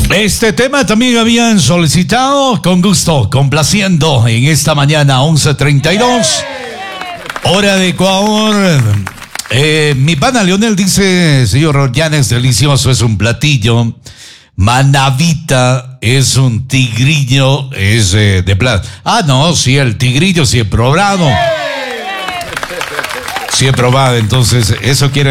Este tema también habían solicitado, con gusto, complaciendo en esta mañana 11:32, hora de Ecuador. Mi pana Leonel dice, señor Llanes, delicioso, es un platillo. Manavita es un tigrillo, es de plata. Ah, no, sí, el tigrillo sí he probado. Sí he probado, entonces eso quiere